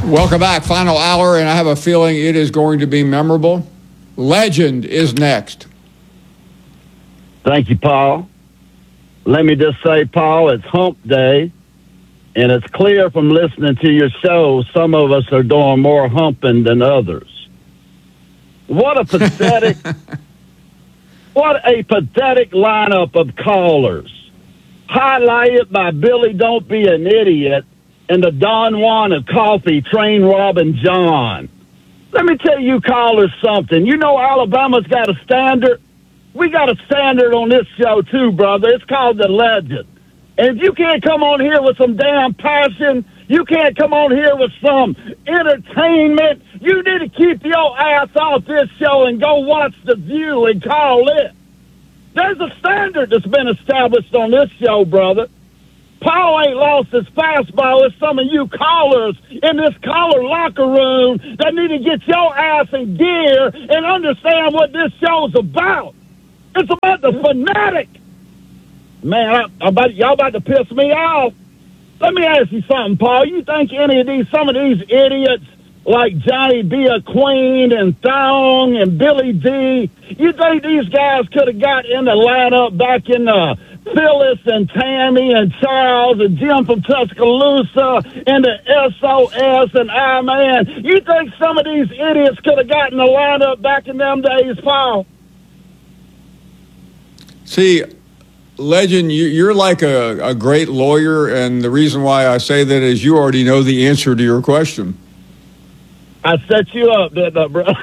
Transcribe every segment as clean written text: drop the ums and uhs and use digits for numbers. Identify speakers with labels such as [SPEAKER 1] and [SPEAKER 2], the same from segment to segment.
[SPEAKER 1] Welcome back. Final hour, and I have a feeling it is going to be memorable. Legend is next.
[SPEAKER 2] Thank you, Paul. Let me just say, Paul, it's hump day, and it's clear from listening to your show some of us are doing more humping than others. What a pathetic lineup of callers. Highlighted by Billy Don't Be an Idiot and the Don Juan of Coffee, Train Robin John. Let me tell you callers something. You know Alabama's got a standard? We got a standard on this show too, brother. It's called The Legend. And if you can't come on here with some damn passion, you can't come on here with some entertainment, you need to keep your ass off this show and go watch The View and call it. There's a standard that's been established on this show, brother. Paul ain't lost his fastball. It's some of you callers in this caller locker room that need to get your ass in gear and understand what this show's about. It's about the fanatic. Man, y'all about to piss me off. Let me ask you something, Paul. You think some of these idiots like Johnny B. a Queen and Thong and Billy D, you think these guys could have got in the lineup back in Phyllis and Tammy and Charles and Jim from Tuscaloosa and the SOS and I-Man? You think some of these idiots could have gotten the lineup back in them days, Paul?
[SPEAKER 1] See, Legend, you're like a great lawyer, and the reason why I say that is you already know the answer to your question.
[SPEAKER 2] I set you up, didn't I, bro?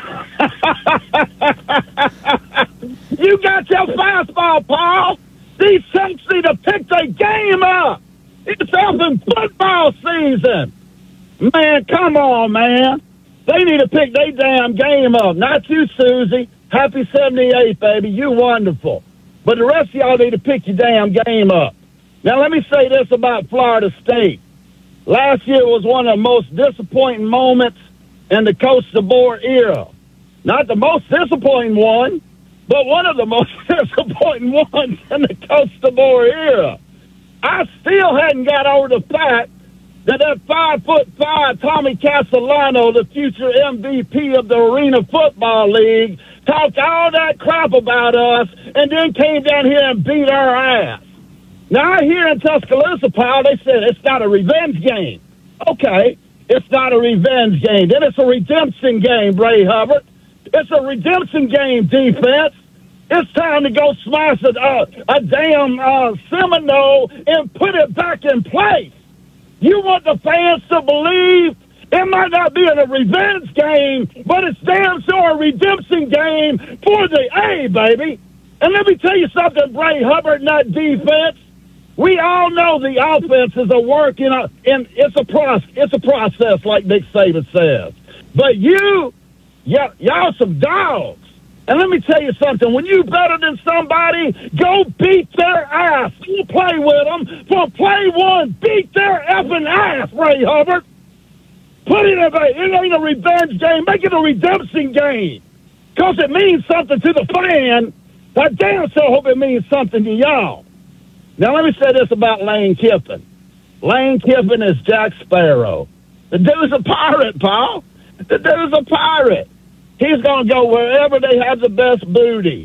[SPEAKER 2] You got your fastball, Paul. These chumps need to pick their game up. It's open football season. Man, come on, man. They need to pick their damn game up. Not you, Susie. Happy 78th, baby. You wonderful. But the rest of y'all need to pick your damn game up. Now, let me say this about Florida State. Last year was one of the most disappointing moments in the Coach DeBoer era. Not the most disappointing one, but one of the most disappointing ones in the Coach DeBoer era. I still hadn't got over the fact that 5'5" Tommy Castellano, the future MVP of the Arena Football League, talked all that crap about us and then came down here and beat our ass. Now, I hear in Tuscaloosa, pal, they said it's not a revenge game. Okay, it's not a revenge game. Then it's a redemption game, Ray Hubbard. It's a redemption game, defense. It's time to go smash a damn Seminole and put it back in place. You want the fans to believe it might not be in a revenge game, but it's damn sure a redemption game for the A, baby. And let me tell you something, Ray Hubbard, and that defense. We all know the offense is a work, and it's a process, like Nick Saban says. But y'all some dogs. And let me tell you something. When you better than somebody, go beat their ass. You play with them. For play one, beat their effing ass, Ray Hubbard. Put it in it ain't a revenge game. Make it a redemption game. Because it means something to the fan. I damn sure hope it means something to y'all. Now, let me say this about Lane Kiffin. Lane Kiffin is Jack Sparrow. The dude's a pirate, Paul. The dude's a pirate. He's going to go wherever they have the best bounty.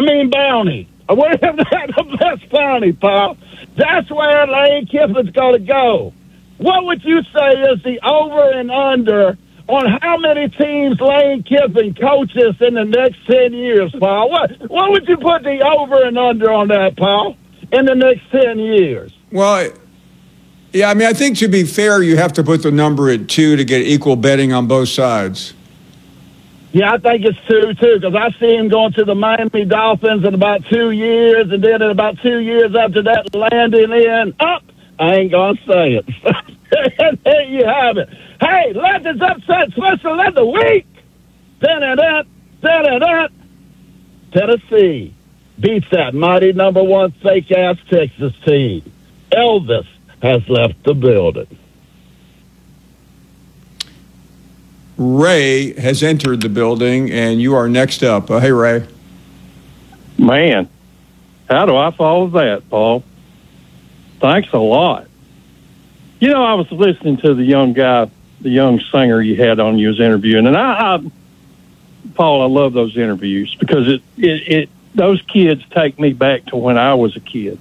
[SPEAKER 2] Wherever they have the best bounty, Paul. That's where Lane Kiffin's going to go. What would you say is the over and under on how many teams Lane Kiffin coaches in the next 10 years, Paul? What would you put the over and under on that, Paul, in the next 10 years?
[SPEAKER 1] Well, yeah, I think to be fair, you have to put the number at 2 to get equal betting on both sides.
[SPEAKER 2] Yeah, I think it's 2, too, because I see him going to the Miami Dolphins in about 2 years, and then in about 2 years after that, landing in up. I ain't going to say it. And there you have it. Hey, Legends Upset Special of the Week. Tennessee beats that mighty number 1 fake-ass Texas team. Elvis has left the building.
[SPEAKER 1] Ray has entered the building, and you are next up. Hey, Ray.
[SPEAKER 3] Man, how do I follow that, Paul? Thanks a lot. I was listening to the young guy the young singer you had on you was interviewing. And Paul, I love those interviews because those kids take me back to when I was a kid.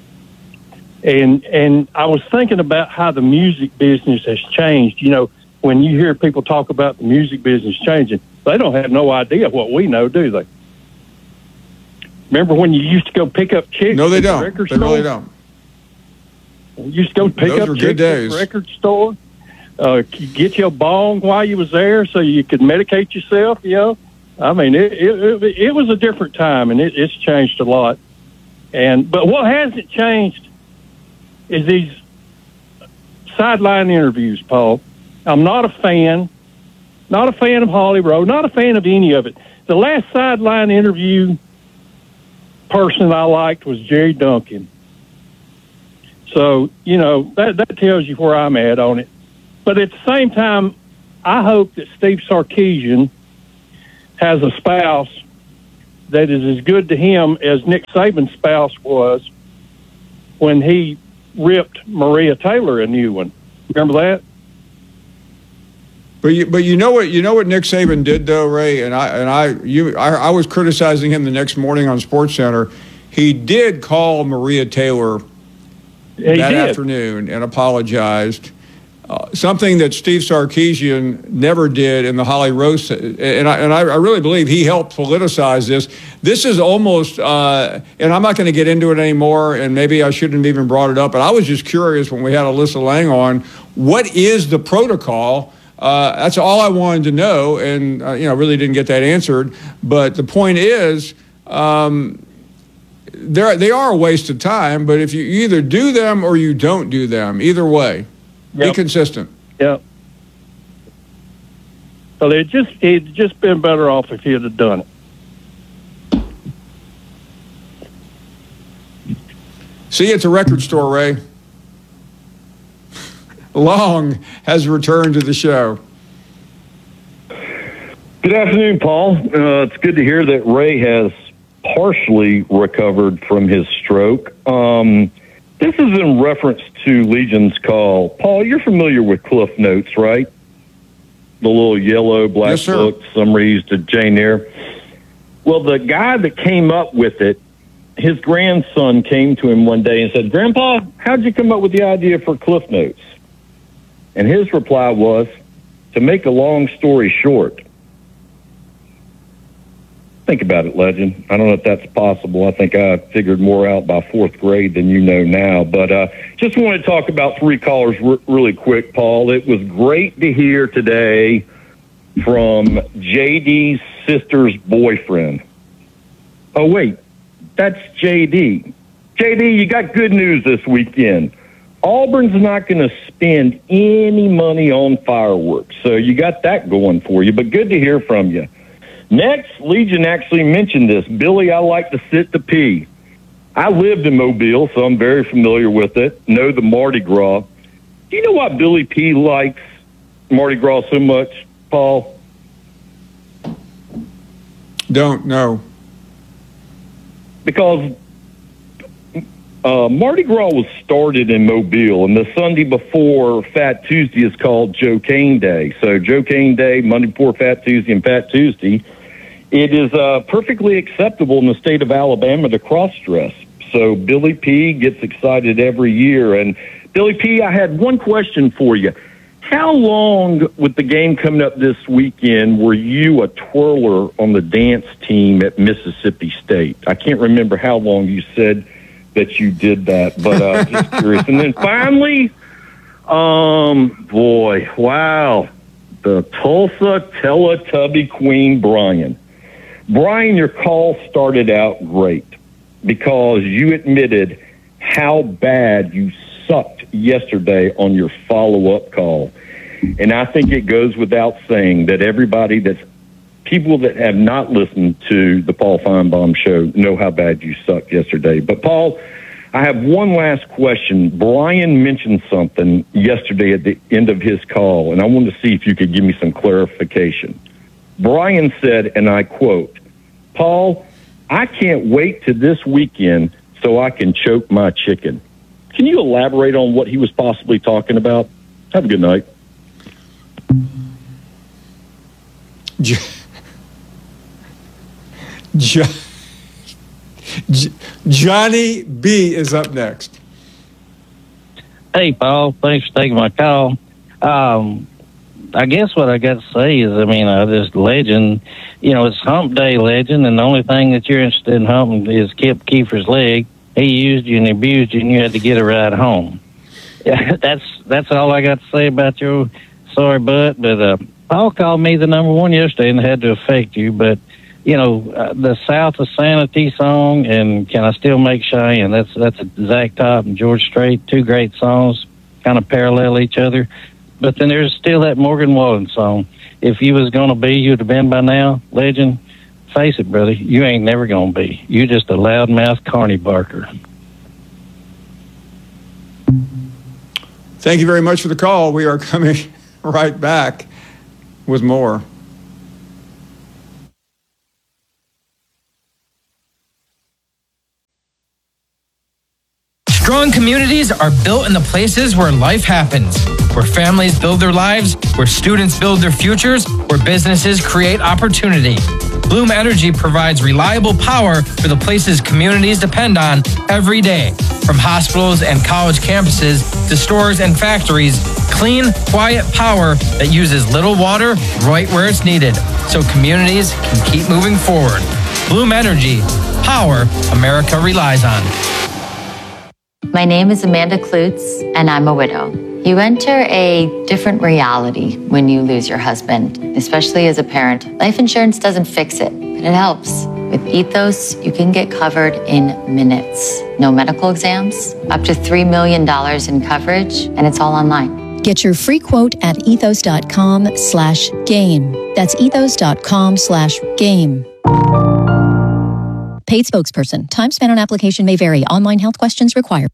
[SPEAKER 3] And I was thinking about how the music business has changed. You know, when you hear people talk about the music business changing, they don't have no idea what we know, do they? Remember when you used to go pick up chicks?
[SPEAKER 1] No, they
[SPEAKER 3] at the
[SPEAKER 1] don't.
[SPEAKER 3] record
[SPEAKER 1] They
[SPEAKER 3] store?
[SPEAKER 1] really don't.
[SPEAKER 3] You used to go pick
[SPEAKER 1] Those
[SPEAKER 3] up
[SPEAKER 1] were good
[SPEAKER 3] chicks at
[SPEAKER 1] days.
[SPEAKER 3] the record store. You get your bong while you was there so you could medicate yourself, you know. I mean, it was a different time, and it's changed a lot. But what hasn't changed is these sideline interviews, Paul. I'm not a fan of Holly Rowe, not a fan of any of it. The last sideline interview person I liked was Jerry Duncan. So, you know, that tells you where I'm at on it. But at the same time, I hope that Steve Sarkisian has a spouse that is as good to him as Nick Saban's spouse was when he ripped Maria Taylor a new one. Remember that?
[SPEAKER 1] But you know what Nick Saban did though, Ray, and I was criticizing him the next morning on SportsCenter. He did call Maria Taylor that afternoon and apologized. Something that Steve Sarkisian never did in the Holly Roast, and I really believe he helped politicize this. This is almost, and I'm not going to get into it anymore, and maybe I shouldn't have even brought it up, but I was just curious when we had Alyssa Lang on, what is the protocol? That's all I wanted to know, and really didn't get that answered. But the point is, they are a waste of time. But if you either do them or you don't do them, either way, be consistent.
[SPEAKER 3] Yep. So he'd just been better off if he had done it.
[SPEAKER 1] See you at the record store, Ray. Long has returned to the show.
[SPEAKER 4] Good afternoon, Paul. It's good to hear that Ray has partially recovered from his stroke. This is in reference to Legion's call. Paul, you're familiar with Cliff Notes, right? The little yellow, black book, summaries to Jane Eyre. Well, the guy that came up with it, his grandson came to him one day and said, "Grandpa, how'd you come up with the idea for Cliff Notes?" And his reply was, "To make a long story short." Think about it, Legend. I don't know if that's possible. I think I figured more out by fourth grade than you know now. But just want to talk about three callers really quick, Paul. It was great to hear today from JD's sister's boyfriend. Oh, wait, that's JD. JD, you got good news this weekend. Auburn's not going to spend any money on fireworks, so you got that going for you, but good to hear from you. Next, Legion actually mentioned this. Billy, I like to sit to pee. I lived in Mobile, so I'm very familiar with it. Know the Mardi Gras. Do you know why Billy P likes Mardi Gras so much, Paul?
[SPEAKER 1] Don't know.
[SPEAKER 4] Because Mardi Gras was started in Mobile, and the Sunday before Fat Tuesday is called Joe Cane Day. So Joe Cane Day, Monday before Fat Tuesday, and Fat Tuesday, it is perfectly acceptable in the state of Alabama to cross-dress. So Billy P gets excited every year. And Billy P, I had one question for you. How long, with the game coming up this weekend, were you a twirler on the dance team at Mississippi State? I can't remember how long you said that you did that, but just curious. And then finally, the Tulsa Teletubby Queen, Brian. Brian, your call started out great because you admitted how bad you sucked yesterday on your follow-up call. And I think it goes without saying that people that have not listened to the Paul Feinbaum show know how bad you sucked yesterday. But, Paul, I have one last question. Brian mentioned something yesterday at the end of his call, and I wanted to see if you could give me some clarification. Brian said, and I quote, "Paul, I can't wait to this weekend so I can choke my chicken." Can you elaborate on what he was possibly talking about? Have a good night.
[SPEAKER 1] Johnny B is up next.
[SPEAKER 5] Hey, Paul. Thanks for taking my call. I guess what I got to say is, this legend, it's hump day legend, and the only thing that you're interested in humping is Kip Keefer's leg. He used you and abused you, and you had to get a ride home. That's all I got to say about your sorry butt. But Paul called me the number one yesterday, and it had to affect you. But the South of Sanity song and Can I Still Make Cheyenne? That's Zach Top and George Strait, two great songs, kind of parallel each other. But then there's still that Morgan Wallen song. If you was gonna be, you'd have been by now. Legend, face it, brother, you ain't never gonna be. You just a loudmouth carny barker.
[SPEAKER 1] Thank you very much for the call. We are coming right back with more.
[SPEAKER 6] Strong communities are built in the places where life happens, where families build their lives, where students build their futures, where businesses create opportunity. Bloom Energy provides reliable power for the places communities depend on every day. From hospitals and college campuses to stores and factories, clean, quiet power that uses little water right where it's needed, so communities can keep moving forward. Bloom Energy, power America relies on.
[SPEAKER 7] My name is Amanda Klutz, and I'm a widow. You enter a different reality when you lose your husband, especially as a parent. Life insurance doesn't fix it, but it helps. With Ethos, you can get covered in minutes. No medical exams, up to $3 million in coverage, and it's all online.
[SPEAKER 8] Get your free quote at ethos.com/game. That's ethos.com/game. Paid spokesperson. Time spent on application may vary. Online health questions required.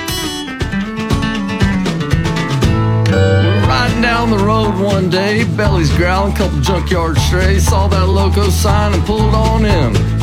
[SPEAKER 9] We're riding down the road one day, belly's growling, couple junkyard strays, saw that loco sign and pulled on in.